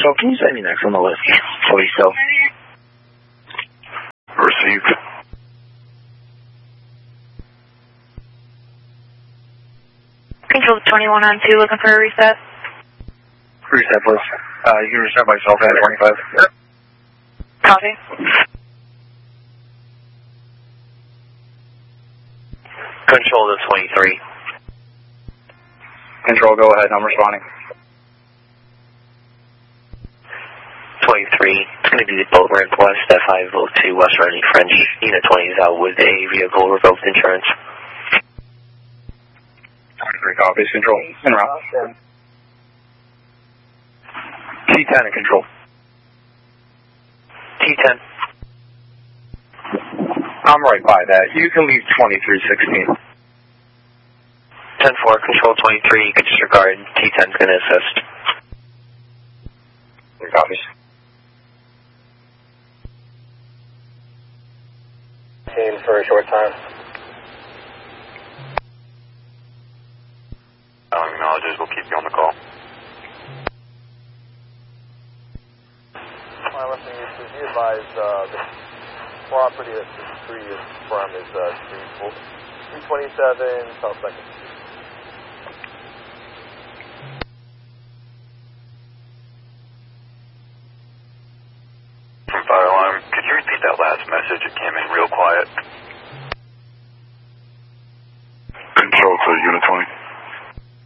Control, can you send me next on the list? Please, so. Received. Control 21 on 2, looking for a reset. Reset, please. You can reset by yourself at 25. Yep. Copy. Control to 23. Control, go ahead. I'm responding. 23. It's going to be the Boulevard West F502 West Running French. Unit 20 is out with a vehicle revoked insurance. 23 copies. Control. En route. T10 in control. T10. I'm right by that. You can leave 2316. 10-4, Control 23, you can disregard. T10's going to assist. 3 copies. Team for a short time. Acknowledges, we'll keep you on the call. Could you advise the property that this tree is from is 327 South 2nd Street. From Fire Alarm, could you repeat that last message? It came in real quiet.